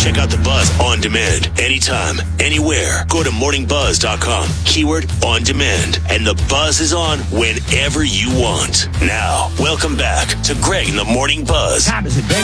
Check out The Buzz on demand anytime, anywhere. Go to morningbuzz.com, keyword on demand, and The Buzz is on whenever you want. Now, welcome back to Greg in the Morning Buzz. Time is it, baby?